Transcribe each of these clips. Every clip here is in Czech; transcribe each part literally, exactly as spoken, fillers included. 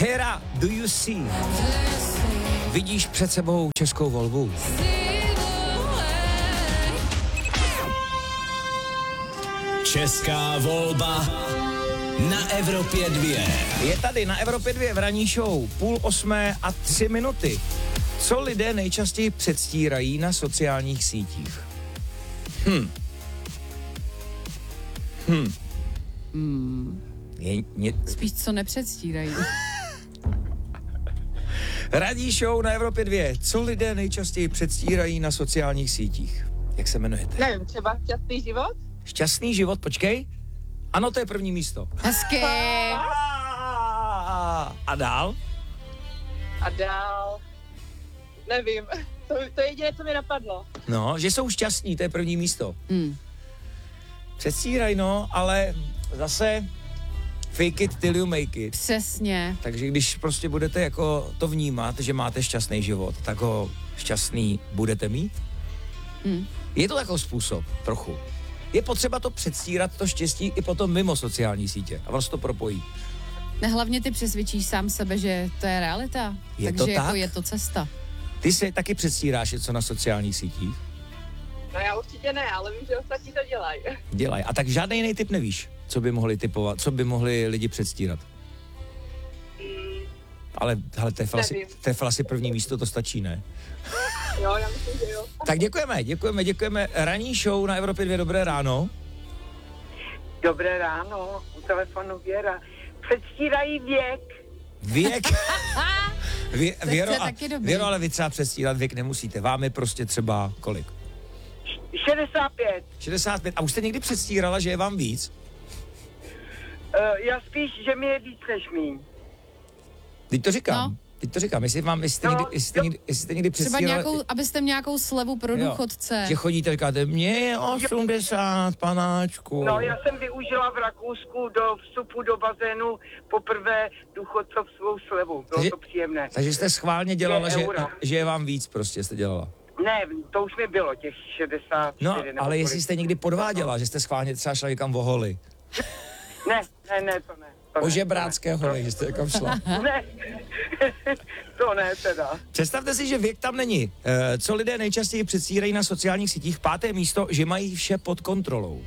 Hera, do you see? Vidíš před sebou českou volbu? Česká volba na Evropě dvě. Je tady na Evropě dvě v ranní show, půl osmé a tři minuty. Co lidé nejčastěji předstírají na sociálních sítích? Hm. Hm. Hmm. Je, je... Spíš co nepředstírají. Ranní show na Evropě dvě. Co lidé nejčastěji předstírají na sociálních sítích? Jak se jmenujete? Nevím, třeba šťastný život? Šťastný život, počkej. Ano, to je první místo. Hezky. A dál? A dál... Nevím, to, to je jediné, co mi napadlo. No, že jsou šťastní, to je první místo. Hmm. Předstírají, no, ale zase fake it till you make it. Přesně. Takže když prostě budete jako to vnímat, že máte šťastný život, tak ho šťastný budete mít. Hmm. Je to takový způsob, trochu. Je potřeba to předstírat, to štěstí, i potom mimo sociální sítě. A vlastně to propojí. Ne, hlavně ty přesvědčíš sám sebe, že to je realita. Je Takže to jako tak? je to cesta. Ty si taky předstíráš něco na sociálních sítích? No já určitě ne, ale vím, že ostatní to dělají. Dělaj. A tak žádný jiný tip nevíš, co by mohli typovat, co by mohli lidi předstírat. Mm, Ale hele, to je asi, Nevím. to je asi první místo, to stačí, ne? jo, já myslím, že jo. Tak děkujeme, děkujeme, děkujeme. Ranní show na Evropě dvě, dobré ráno. Dobré ráno, u telefonu Věra. Předstírají věk. Věk. Vě, To Věro, je a, taky dobrý. Věro, ale vy třeba předstírat věk nemusíte. Vám je prostě třeba kolik? šedesát pět. šedesát pět. A už jste někdy předstírala, že je vám víc? Uh, já spíš, že mi je víc než míň. Teď to říkám. No. Teď to říkám. Jestli vám, jestli jste, No, někdy, jestli jste, jo. někdy, jestli jste někdy Třeba předstírala... nějakou, abyste měl nějakou slevu pro Jo. důchodce. Že chodíte, říkáte, mně je osmdesát, panáčku. No, já jsem využila v Rakousku do vstupu do bazénu poprvé důchodcovskou slevu. Bylo Takže- to příjemné. Takže jste schválně dělala, Dvě že, eura. že je vám víc prostě jste dělala. Ne, to už mi bylo, těch šedesát čtyři. No, nebo ale jestli kolik. jste někdy podváděla, že jste schválně třeba šla někam o holy. Ne, ne, ne, to ne. To O ne, žebrácké holy, že jste někam šla. Ne, to ne teda. Představte si, že věk tam není. E, co lidé nejčastěji předstírají na sociálních sítích? Páté místo, že mají vše pod kontrolou.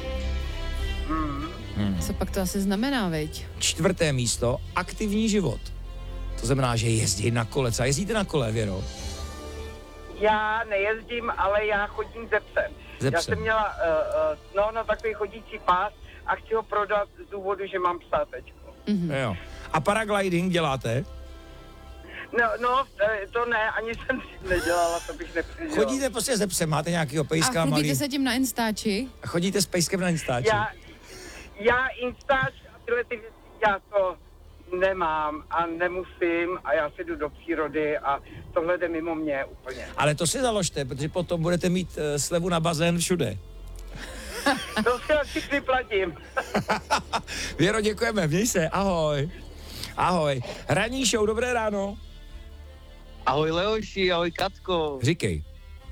Co pak to asi znamená, veď? Čtvrté místo, aktivní život. To znamená, že jezdí na kole. Co jezdíte na kole, Věro? Já nejezdím, ale já chodím ze psem. Ze Já psem. jsem měla, uh, uh, no, na takový chodící pás a chci ho prodat z důvodu, že mám psa teďko. Mhm. Jo. A paragliding děláte? No, no, eh, to ne, ani jsem nedělala, to bych nepřidělal. Chodíte prostě ze psem, máte nějakýho pejska A malý. chlubíte se tím na Instači? A chodíte s pejskem na Instači. Já, já Instač a tyhle ty věci, já to nemám a nemusím a já si jdu do přírody a tohle jde mimo mě úplně. Ale to si založte, protože potom budete mít uh, slevu na bazén všude. To si asi vyplatím. Věro, děkujeme, měj se, ahoj. Ahoj. Ranní show, dobré ráno. Ahoj Leoši, ahoj Katko. Říkej,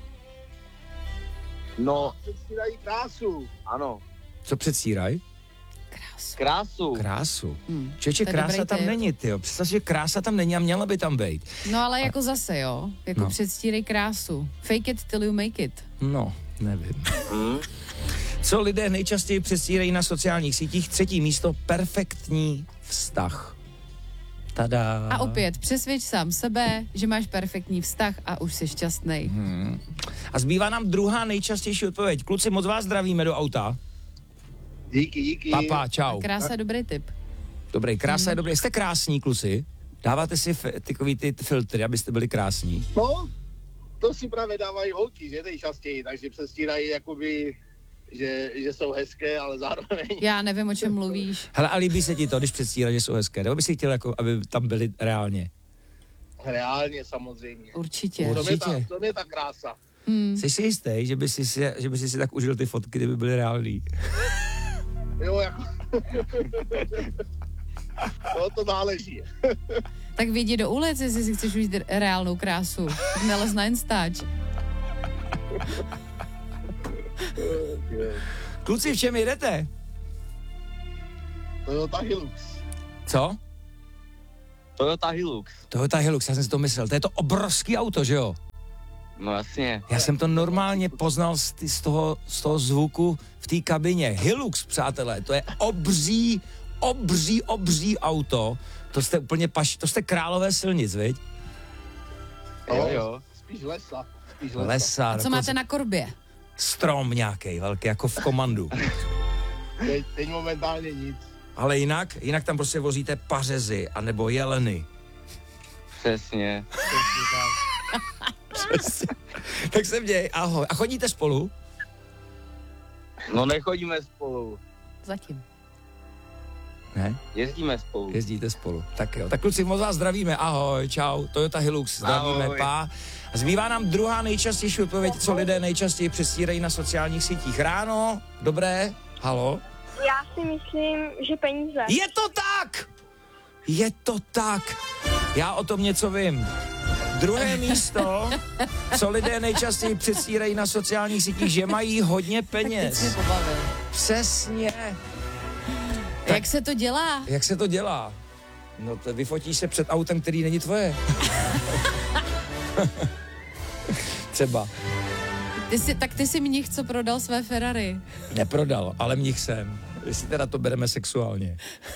No, Předstírají krásu. ano, co předstíraj? Krásu. krásu. Krásu. Hmm. Čeče, To je krása dobrý tam tip. není, tyjo. Představ si, že krása tam není a měla by tam být. No ale jako zase, jo. Jako No. předstírej krásu. Fake it till you make it. No, nevím. Hmm? Co lidé nejčastěji předstírají na sociálních sítích? Třetí místo, perfektní vztah. Tada. A opět, přesvědč sám sebe, že máš perfektní vztah a už jsi šťastný. Hmm. A zbývá nám druhá nejčastější odpověď. Kluci, moc vás zdravíme do auta. Díky, díky. Papa, čau. Krása je dobrý tip. Dobrý, krása je dobrý. Jste krásní, kluci. Dáváte si f- takový ty t- filtry, abyste byli krásní. No, to si právě dávají holky, že nejčastěji, takže předstírají jakoby, že, že jsou hezké, ale zároveň... Já nevím, o čem mluvíš. Hele, a líbí se ti to, když předstírají, že jsou hezké? Nebo by si chtěl, jako, aby tam byli reálně? Reálně samozřejmě. Určitě. Určitě. To je ta, to je ta krása. Hmm. Jsi si jistý, že by si, si, že by si si tak užil ty fotky, kdyby byly reální? Jo, jako... no, to záleží. Tak vyjdi do ulic, jestli si chceš užít reálnou krásu. Tak nelez na Instač. Kluci, v čem jedete? To je ta Hilux. Co? Toyota Hilux. Toyota Hilux, já jsem si to myslel. To je to obrovský auto, že jo? No jasně. Já jsem to normálně poznal z, ty, z, toho, z toho zvuku v té kabině. Hilux, přátelé, to je obří, obří, obří auto. To jste úplně paš, to jste králové silnic, viď? Jo, jo. Spíš lesa. Spíš lesa. Lesa. A co máte na korbě? Strom nějaký velký, jako v Komandu. Teď, teď momentálně nic. Ale jinak, jinak tam prostě vozíte pařezy, anebo jeleny. Přesně. Přesně. Tak se děj, ahoj. A chodíte spolu? No nechodíme spolu. Zatím. Ne? Jezdíme spolu. Jezdíte spolu. Tak jo. Tak kluci, moc vás zdravíme. Ahoj, čau. Toyota Hilux, zdravíme, Ahoj. pá. Zbývá nám druhá nejčastější odpověď, co lidé nejčastěji přestírají na sociálních sítích. Ráno, dobré, halo. Já si myslím, že peníze. Je to tak! Je to tak! Já o tom něco vím. Druhé místo, co lidé nejčastěji předstírají na sociálních sítích, že mají hodně Tak teď peněz. mě pobavil. Přesně. Jak se to dělá? Jak se to dělá? No to vyfotíš se před autem, který není tvoje. Třeba. Ty jsi, tak ty jsi mnich, co prodal své Ferrari. Neprodal, ale mnich jsem. Jestli teda to bereme sexuálně.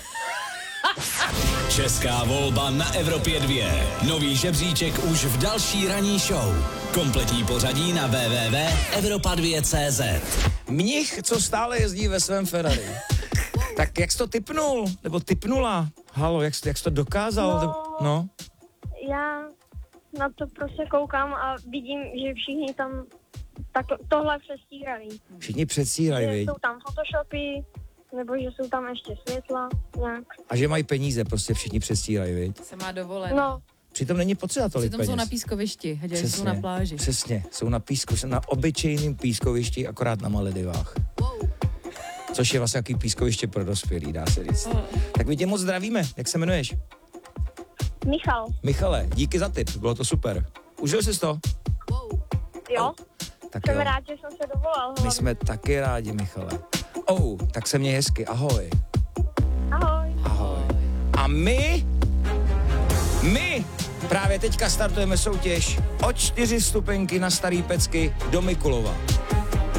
Česká volba na Evropě dva. Nový žebříček už v další ranní show. Kompletní pořadí na w w w tečka evropa dva tečka cé zet. Mnich, co stále jezdí ve svém Ferrari. Tak jak jsi to tipnul? Nebo tipnula? Halo, jak jsi, jak jsi to dokázal? No. no? Já na to prostě koukám a vidím, že všichni tam tak tohle přestírají. Všichni předstírají, Že viď? jsou tam photoshopy, nebo že jsou tam ještě světla, nějak. A že mají peníze, prostě všichni předstírají, viď? Se má dovolen. No, Přitom není potřeba tolik Přitom peněz. jsou na pískovišti, a dělají jsou na pláži. Přesně, jsou na písku, jsou na obyčejném pískovišti, akorát na Maledivách. Což je vlastně jaký pískoviště pro dospělý, dá se říct. Tak my tě moc zdravíme, jak se jmenuješ? Michal, Michale, díky za tip, bylo to super. Užil jsi to? jo? Tak Jsem jo. rád, že jsem se dovolal. My hlavně. jsme taky rádi, Michale. Oh, tak se měj hezky, ahoj. Ahoj. Ahoj. A my, my právě teďka startujeme soutěž o čtyři stupenky na Starý Pecky do Mikulova.